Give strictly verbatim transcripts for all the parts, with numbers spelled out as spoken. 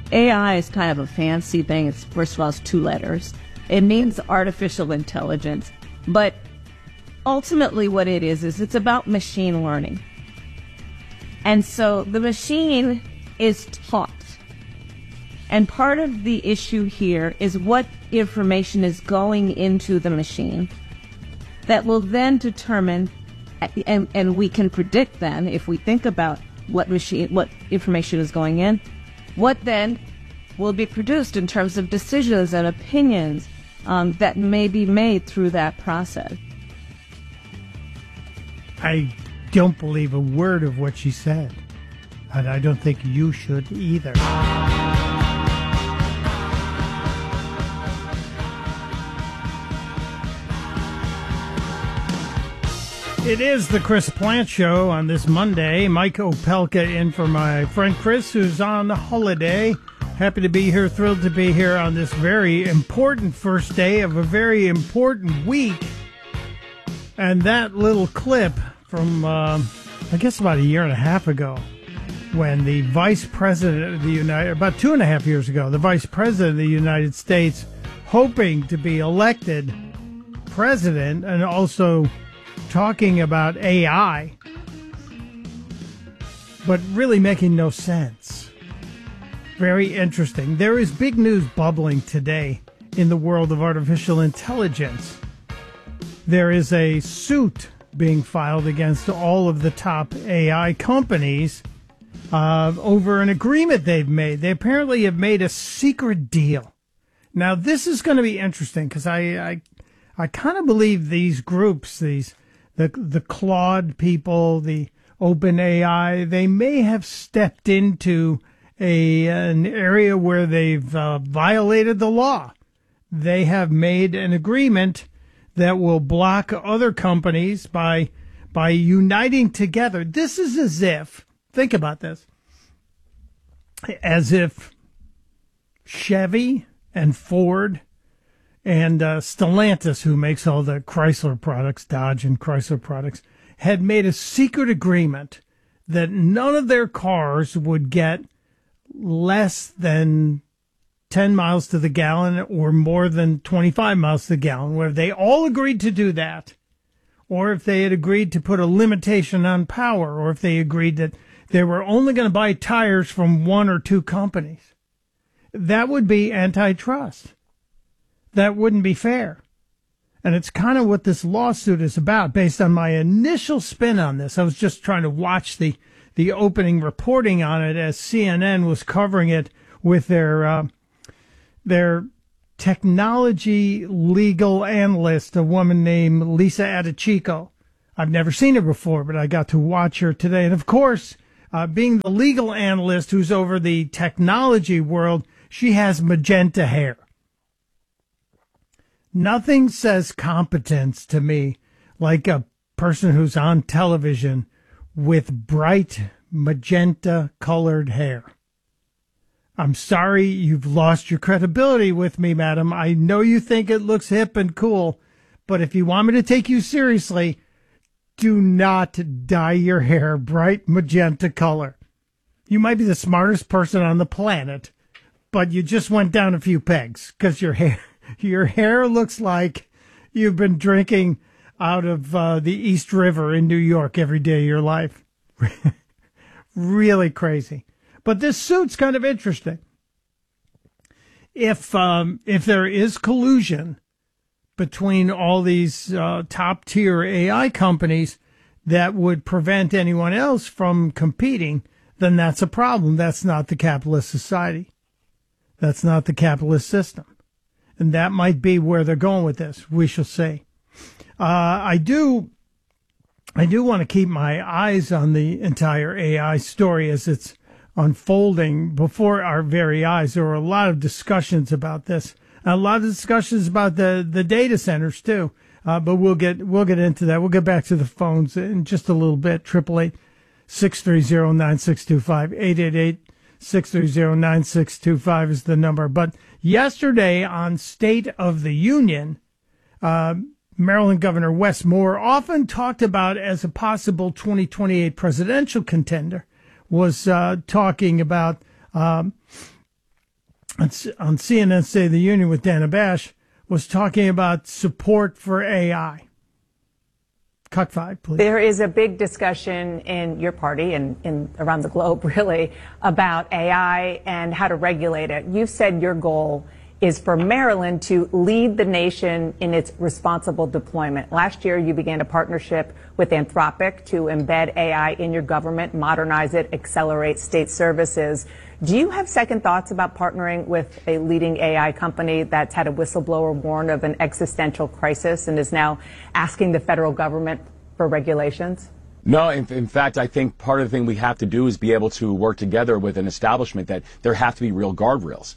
A I is kind of a fancy thing. It's, first of all, it's two letters. It means artificial intelligence. But ultimately what it is, is it's about machine learning. And so the machine is taught. And part of the issue here is what information is going into the machine that will then determine, and, and we can predict then, if we think about what machine, what information is going in, what then will be produced in terms of decisions and opinions um, that may be made through that process. I don't believe a word of what she said, and I don't think you should either. It is the Chris Plante Show on this Monday. Mike Opelka in for my friend Chris, who's on holiday. Happy to be here, thrilled to be here on this very important first day of a very important week. And that little clip from, uh, I guess about a year and a half ago, when the Vice President of the United, about two and a half years ago, the Vice President of the United States, hoping to be elected president and also talking about A I, but really making no sense. Very interesting. There is big news bubbling today in the world of artificial intelligence. There is a suit being filed against all of the top A I companies uh, over an agreement they've made. They apparently have made a secret deal. Now, this is going to be interesting because I, I, I kind of believe these groups, these The the Claude people, the OpenAI, they may have stepped into a an area where they've uh, violated the law. They have made an agreement that will block other companies by by uniting together. This is as if, think about this, as if Chevy and Ford and uh, Stellantis, who makes all the Chrysler products, Dodge and Chrysler products, had made a secret agreement that none of their cars would get less than ten miles to the gallon or more than twenty-five miles to the gallon, where they all agreed to do that, or if they had agreed to put a limitation on power, or if they agreed that they were only going to buy tires from one or two companies. That would be antitrust. That wouldn't be fair. And it's kind of what this lawsuit is about. Based on my initial spin on this, I was just trying to watch the, the opening reporting on it as C N N was covering it with their, uh, their technology legal analyst, a woman named Lisa Adichico. I've never seen her before, but I got to watch her today. And of course, uh, being the legal analyst who's over the technology world, she has magenta hair. Nothing says competence to me like a person who's on television with bright magenta colored hair. I'm sorry you've lost your credibility with me, madam. I know you think it looks hip and cool, but if you want me to take you seriously, do not dye your hair bright magenta color. You might be the smartest person on the planet, but you just went down a few pegs because your hair... Your hair looks like you've been drinking out of uh, the East River in New York every day of your life. Really crazy. But this suit's kind of interesting. If um, if there is collusion between all these uh, top-tier A I companies that would prevent anyone else from competing, then that's a problem. That's not the capitalist society. That's not the capitalist system. And that might be where they're going with this. We shall see. Uh, I do, I do want to keep my eyes on the entire A I story as it's unfolding before our very eyes. There were a lot of discussions about this, a lot of discussions about the, the data centers too. Uh, but we'll get we'll get into that. We'll get back to the phones in just a little bit. Triple eight six three zero nine six two five eight eight eight six three zero nine six two five is the number. But yesterday on State of the Union, uh, Maryland Governor Wes Moore, often talked about as a possible twenty twenty-eight presidential contender, was uh, talking about um, on, on C N N State of the Union with Dana Bash was talking about support for A I. Cut five, please. There is a big discussion in your party and in, around the globe, really, about A I and how to regulate it. You've said your goal is for Maryland to lead the nation in its responsible deployment. Last year, you began a partnership with Anthropic to embed A I in your government, modernize it, accelerate state services. Do you have second thoughts about partnering with a leading A I company that's had a whistleblower warn of an existential crisis and is now asking the federal government for regulations? No, in, in fact, I think part of the thing we have to do is be able to work together with an establishment that there have to be real guardrails.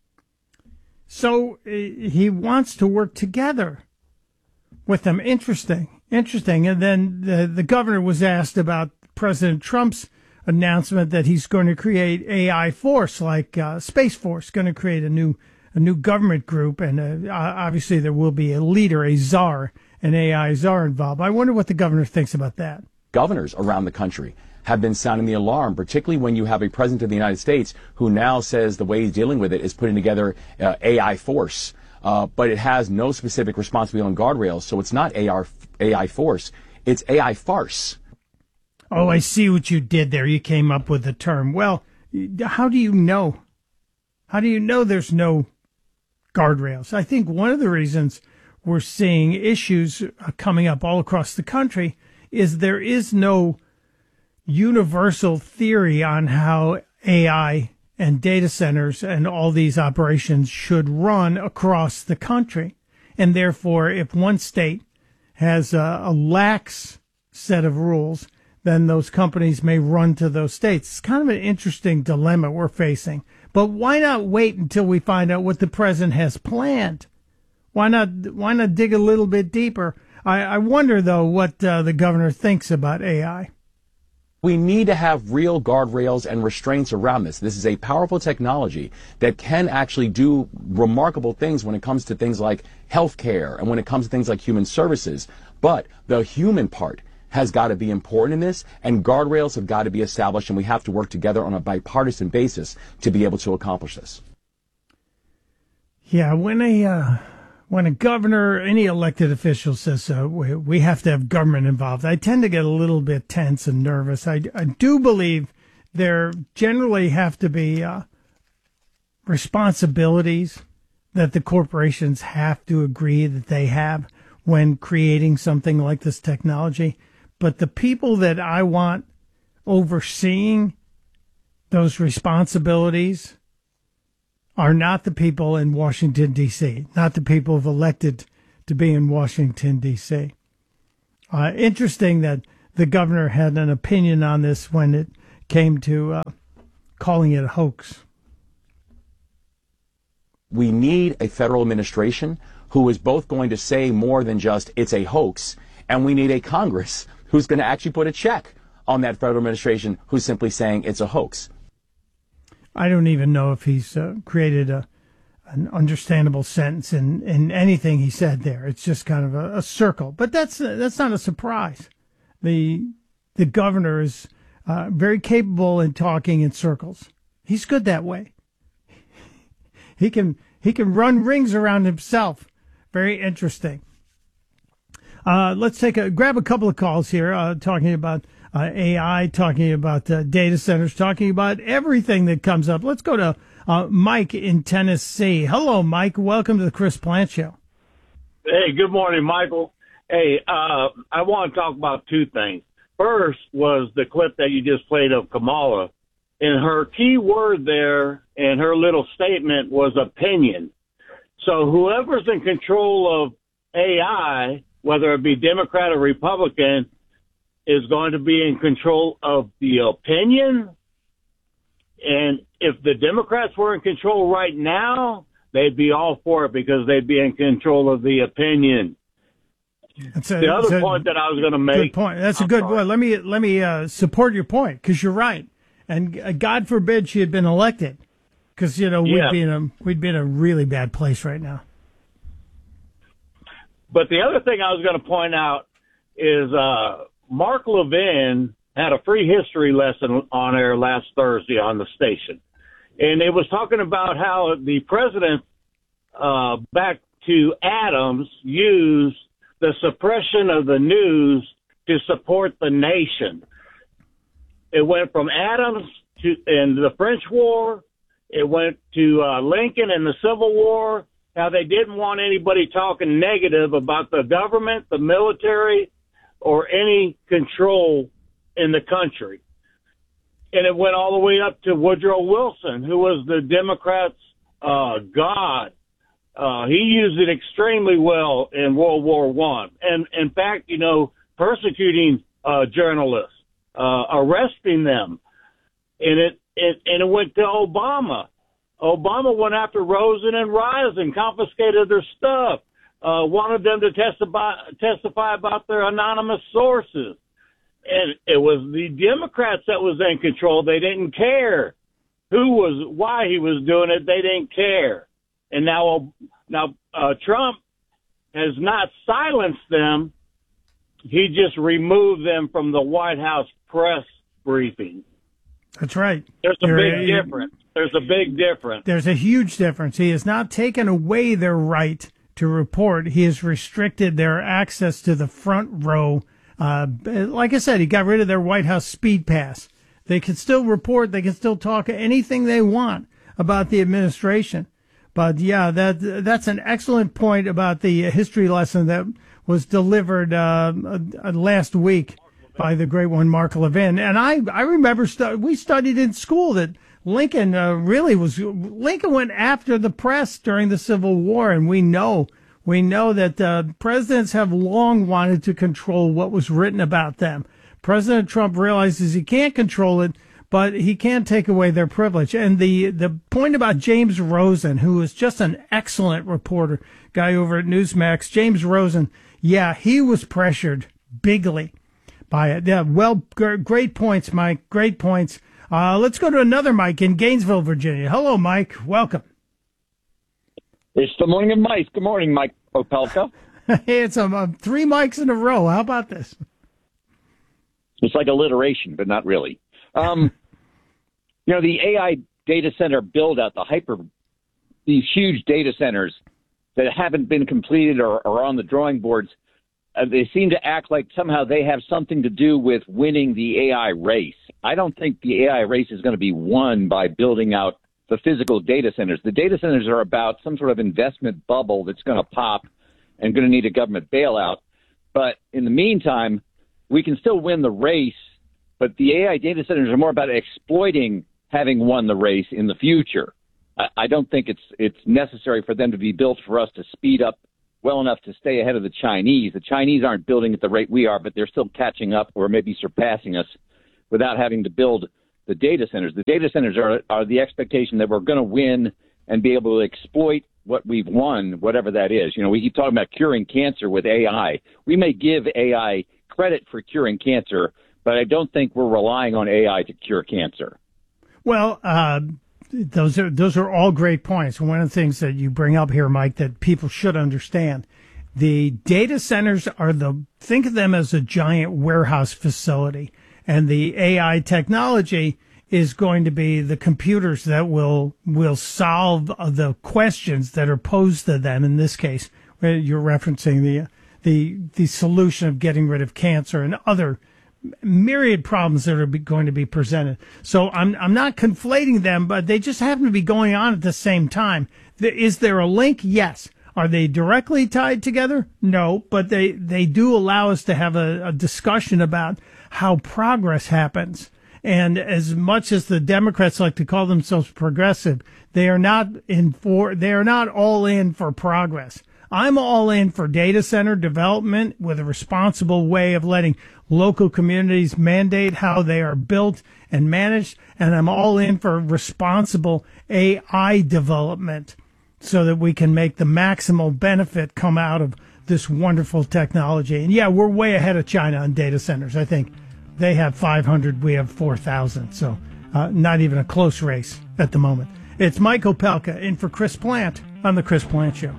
So uh, he wants to work together with them. Interesting, interesting. And then the, the governor was asked about President Trump's announcement that he's going to create A I Force, like uh, Space Force, going to create a new a new government group, and uh, obviously there will be a leader, a czar, an A I czar involved. I wonder what the governor thinks about that. Governors around the country have been sounding the alarm, particularly when you have a president of the United States who now says the way he's dealing with it is putting together uh, A I Force, uh, but it has no specific responsibility on guardrails, so it's not A I Force, it's A I Farce. Oh, I see what you did there. You came up with the term. Well, how do you know? How do you know there's no guardrails? I think one of the reasons we're seeing issues coming up all across the country is there is no universal theory on how A I and data centers and all these operations should run across the country. And therefore, if one state has a, a lax set of rules, then those companies may run to those states. It's kind of an interesting dilemma we're facing. But why not wait until we find out what the president has planned? Why not, why not dig a little bit deeper? I, I wonder, though, what uh, the governor thinks about A I. We need to have real guardrails and restraints around this. This is a powerful technology that can actually do remarkable things when it comes to things like healthcare and when it comes to things like human services. But the human part has got to be important in this, and guardrails have got to be established, and we have to work together on a bipartisan basis to be able to accomplish this. Yeah, when a uh, when a governor, any elected official says uh, we, we have to have government involved, I tend to get a little bit tense and nervous. I, I do believe there generally have to be uh, responsibilities that the corporations have to agree that they have when creating something like this technology. But the people that I want overseeing those responsibilities are not the people in Washington, D C, not the people who've elected to be in Washington, D C. Uh, interesting that the governor had an opinion on this when it came to uh, calling it a hoax. We need a federal administration who is both going to say more than just it's a hoax, and we need a Congress who's going to actually put a check on that federal administration who's simply saying it's a hoax. I don't even know if he's uh, created a an understandable sentence in, in anything he said there. It's just kind of a, a circle. But that's uh, that's not a surprise. The the governor is uh, very capable in talking in circles. He's good that way. He can he can run rings around himself. Very interesting. Uh, let's take a grab a couple of calls here, uh, talking about uh, A I, talking about uh, data centers, talking about everything that comes up. Let's go to uh, Mike in Tennessee. Hello, Mike. Welcome to the Chris Plant Show. Hey, good morning, Michael. Hey, uh, I want to talk about two things. First was the clip that you just played of Kamala, and her key word there in her little statement was opinion. So whoever's in control of A I, whether it be Democrat or Republican, is going to be in control of the opinion. And if the Democrats were in control right now, they'd be all for it because they'd be in control of the opinion. That's a, the other a point that I was going to make. Good point. That's a good one. Let me let me uh, support your point because you're right. And uh, God forbid she had been elected, because you know we'd yeah. be in a we'd be in a really bad place right now. But the other thing I was going to point out is uh, Mark Levin had a free history lesson on air last Thursday on the station. and it was talking about how the president, uh, back to Adams, used the suppression of the news to support the nation. It went from Adams to in the French War. It went to uh, Lincoln in the Civil War. How they didn't want anybody talking negative about the government, the military, or any control in the country. And it went all the way up to Woodrow Wilson, who was the Democrats' uh, god. Uh, he used it extremely well in World War One, and in fact, you know, persecuting uh, journalists, uh, arresting them, and it, it and it went to Obama. Obama went after Rosen and Risen, confiscated their stuff, uh, wanted them to testify testify about their anonymous sources, and it was the Democrats that was in control. They didn't care who was why he was doing it. They didn't care. And now, now uh, Trump has not silenced them. He just removed them from the White House press briefing. That's right. There's a There- big difference. There's a big difference. There's a huge difference. He has not taken away their right to report. He has restricted their access to the front row. Uh, like I said, he got rid of their White House speed pass. They can still report. They can still talk anything they want about the administration. But yeah, that that's an excellent point about the history lesson that was delivered uh, uh, last week by the great one, Mark Levin. And I, I remember stu- we studied in school that Lincoln uh, really was, Lincoln went after the press during the Civil War. And we know, we know that uh, presidents have long wanted to control what was written about them. President Trump realizes he can't control it, but he can't take away their privilege. And the, the point about James Rosen, who is just an excellent reporter, guy over at Newsmax, James Rosen, yeah, he was pressured bigly by it. Yeah, well, g- great points, Mike. Great points. Uh, let's go to another Mike in Gainesville, Virginia. Hello, Mike. Welcome. It's the morning of mice. Good morning, Mike Opelka. Hey, it's um, uh, three mics in a row. How about this? It's like alliteration, but not really. Um, you know, the A I data center build out, the hyper, these huge data centers that haven't been completed or are on the drawing boards, uh, they seem to act like somehow they have something to do with winning the A I race. I don't think the A I race is going to be won by building out the physical data centers. The data centers are about some sort of investment bubble that's going to pop and going to need a government bailout. But in the meantime, we can still win the race, but the A I data centers are more about exploiting having won the race in the future. I, I don't think it's it's necessary for them to be built for us to speed up well enough to stay ahead of the Chinese. The Chinese aren't building at the rate we are, but they're still catching up or maybe surpassing us without having to build the data centers. The data centers are, are the expectation that we're going to win and be able to exploit what we've won, whatever that is. You know, we keep talking about curing cancer with A I. We may give A I credit for curing cancer, but I don't think we're relying on A I to cure cancer. Well, uh, those are those are all great points. One of the things that you bring up here, Mike, that people should understand, the data centers are the, think of them as a giant warehouse facility, and the A I technology is going to be the computers that will will solve the questions that are posed to them. In this case, you're referencing the the the solution of getting rid of cancer and other myriad problems that are be, going to be presented. So I'm I'm not conflating them, but they just happen to be going on at the same time. Is there a link? Yes. Are they directly tied together? No, but they, they do allow us to have a, a discussion about how progress happens. And as much as the Democrats like to call themselves progressive, they are not in for they are not all in for progress. I'm all in for data center development with a responsible way of letting local communities mandate how they are built and managed. And I'm all in for responsible A I development so that we can make the maximal benefit come out of this wonderful technology. And yeah, we're way ahead of China on data centers. I think they have five hundred, we have four thousand. So uh, not even a close race at the moment. It's Mike Opelka in for Chris Plant on The Chris Plant Show.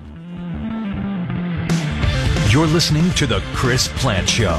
You're listening to The Chris Plant Show.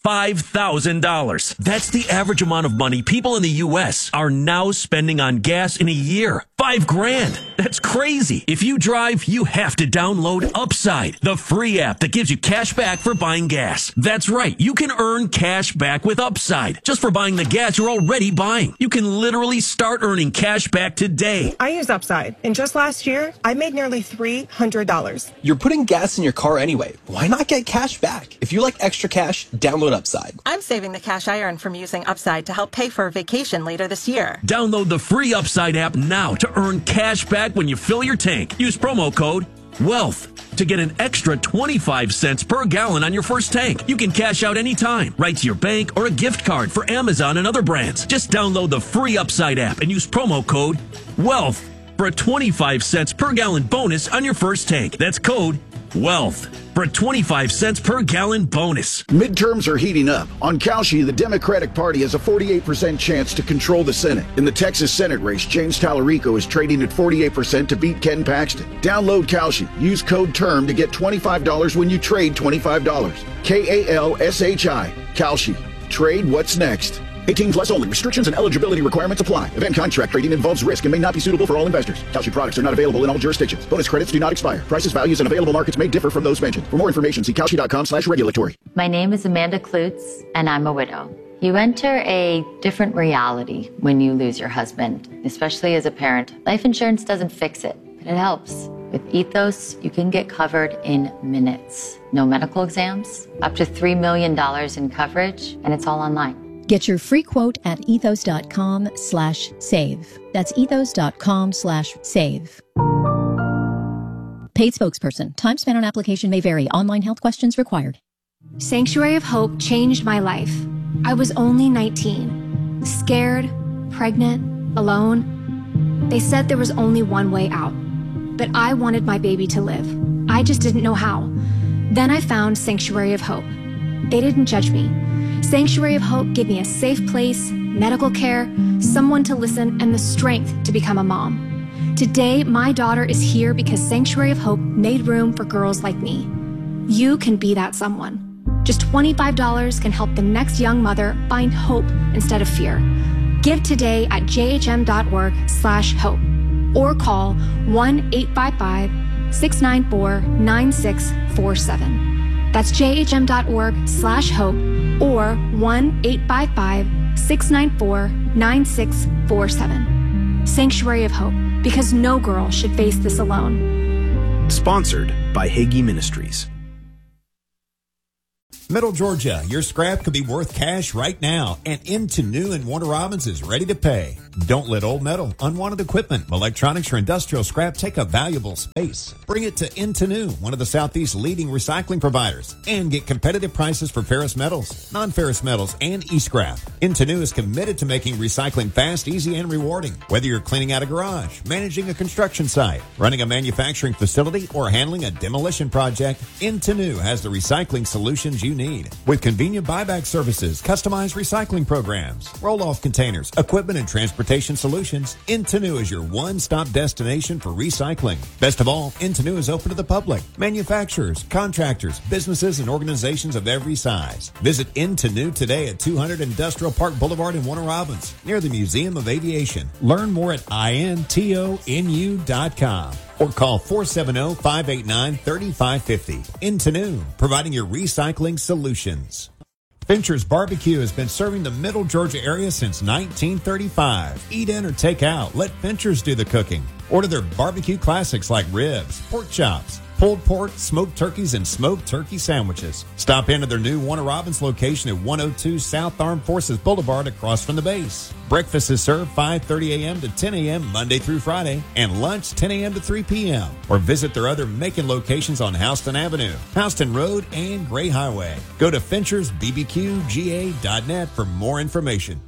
five thousand dollars. That's the average amount of money people in the U S are now spending on gas in a year. Five grand. That's crazy. If you drive, you have to download Upside, the free app that gives you cash back for buying gas. That's right. You can earn cash back with Upside just for buying the gas you're already buying. You can literally start earning cash back today. I use Upside, and just last year, I made nearly three hundred dollars. You're putting gas in your car anyway. Why not get cash back? If you like extra cash, download Upside. I'm saving the cash I earn from using Upside to help pay for a vacation later this year. Download the free Upside app now to earn cash back when you fill your tank. Use promo code WEALTH to get an extra twenty-five cents per gallon on your first tank. You can cash out anytime, right to your bank or a gift card for Amazon and other brands. Just download the free Upside app and use promo code WEALTH for a twenty-five cents per gallon bonus on your first tank. That's code WEALTH for a twenty-five cents per gallon bonus. Midterms are heating up. On Kalshi, the Democratic Party has a forty-eight percent chance to control the Senate. In the Texas Senate race, James Tallarico is trading at forty-eight percent to beat Ken Paxton. Download Kalshi. Use code TERM to get twenty-five dollars when you trade twenty-five dollars. K A L S H I. Kalshi. Trade what's next. eighteen plus only. Restrictions and eligibility requirements apply. Event contract trading involves risk and may not be suitable for all investors. Kalshi products are not available in all jurisdictions. Bonus credits do not expire. Prices, values, and available markets may differ from those mentioned. For more information, see kalshi.com slash regulatory. My name is Amanda Klutz, and I'm a widow. You enter a different reality when you lose your husband, especially as a parent. Life insurance doesn't fix it, but it helps. With Ethos, you can get covered in minutes. No medical exams, up to three million dollars in coverage, and it's all online. Get your free quote at ethos.com slash save. That's ethos.com slash save. Paid spokesperson. Time spent on application may vary. Online health questions required. Sanctuary of Hope changed my life. I was only nineteen, scared, pregnant, alone. They said there was only one way out, but I wanted my baby to live. I just didn't know how. Then I found Sanctuary of Hope. They didn't judge me. Sanctuary of Hope gave me a safe place, medical care, someone to listen, and the strength to become a mom. Today, my daughter is here because Sanctuary of Hope made room for girls like me. You can be that someone. Just twenty-five dollars can help the next young mother find hope instead of fear. Give today at jhm.org slash hope or call one eight five five, six nine four, nine six four seven. That's jhm.org slash hope or one eight five five, six nine four, nine six four seven. Sanctuary of Hope, because no girl should face this alone. Sponsored by Hagee Ministries. Middle Georgia, your scrap could be worth cash right now, and Into New in Warner Robins is ready to pay. Don't let old metal, unwanted equipment, electronics, or industrial scrap take up valuable space. Bring it to Into New, one of the Southeast's leading recycling providers, and get competitive prices for ferrous metals, non-ferrous metals, and e-scrap. Into New is committed to making recycling fast, easy, and rewarding. Whether you're cleaning out a garage, managing a construction site, running a manufacturing facility, or handling a demolition project, Into New has the recycling solutions you need. With convenient buyback services, customized recycling programs, roll-off containers, equipment, and transportation solutions, Into New is your one-stop destination for recycling. Best of all, Into New is open to the public, manufacturers, contractors, businesses, and organizations of every size. Visit Into New today at two hundred Industrial Park Boulevard in Warner Robins, near the Museum of Aviation. Learn more at intonu dot com. Or call four seven zero, five eight nine, three five five zero. Into New, providing your recycling solutions. Fincher's Barbecue has been serving the Middle Georgia area since nineteen thirty-five. Eat in or take out. Let Fincher's do the cooking. Order their barbecue classics like ribs, pork chops, pulled pork, smoked turkeys, and smoked turkey sandwiches. Stop into their new Warner Robins location at one oh two South Armed Forces Boulevard across from the base. Breakfast is served five thirty a.m. to ten a.m. Monday through Friday, and lunch ten a.m. to three p.m. Or visit their other Macon locations on Houston Avenue, Houston Road, and Gray Highway. Go to Finchers B B Q G A dot net for more information.